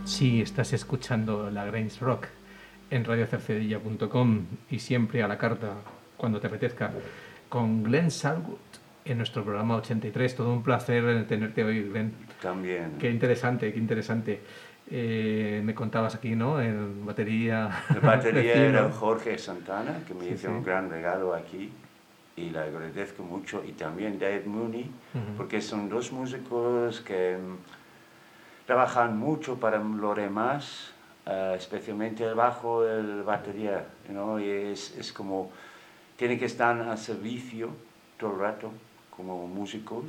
Sí, estás escuchando la Grange Rock en radiocercedilla.com y siempre a la carta, cuando te apetezca, con Glenn Salwood en nuestro programa 83. Todo un placer tenerte hoy, Glenn. También. Qué interesante, qué interesante. Me contabas aquí, ¿no? En batería. La batería vecino. era Jorge Santana, que me Sí, hizo sí. un gran regalo aquí y le agradezco mucho. Y también Dave Mooney, porque son dos músicos que trabajan mucho para los demás, especialmente el bajo, el batería, ¿no? Y es como, tienen que estar al servicio todo el rato como músicos.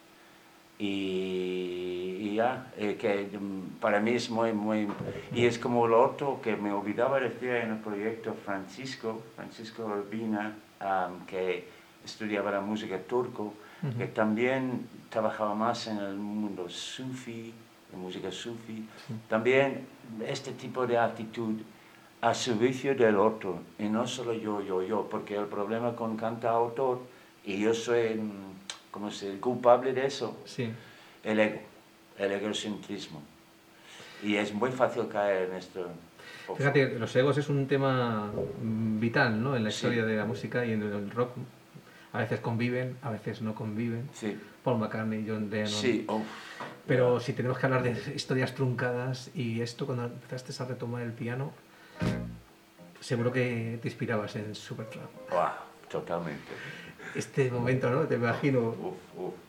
Y ya, que para mí es muy... Y es como lo otro que me olvidaba decir en el proyecto Francisco Urbina, que estudiaba la música turco, que también trabajaba más en el mundo sufi, de música sufi. También este tipo de actitud a servicio del otro, y no solo yo, porque el problema con cantautor, y yo soy como el culpable de eso, Sí. el ego, el egocentrismo. Y es muy fácil caer en esto. Fíjate, los egos es un tema vital, ¿no? En la Sí. historia de la música y en el rock. A veces conviven, a veces no conviven. Sí. Paul McCartney, John Lennon. Sí, Pero si tenemos que hablar de historias truncadas y esto, cuando empezaste a retomar el piano, seguro que te inspirabas en Supertramp. wow, totalmente. Este momento, ¿no? Te imagino.